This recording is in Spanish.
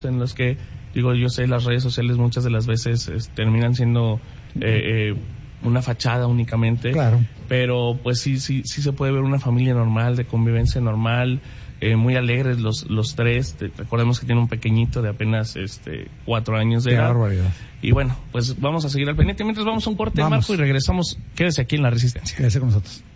en los que, digo, yo sé, las redes sociales muchas de las veces terminan siendo una fachada únicamente. Claro. Pero pues sí se puede ver una familia normal, de convivencia normal, muy alegres los tres. Recordemos que tiene un pequeñito de apenas 4 años de edad. Qué barbaridad. Y bueno, pues vamos a seguir al pendiente mientras vamos a un corte, Vamos. Marco, y regresamos. Quédese aquí en La Resistencia. Quédese con nosotros.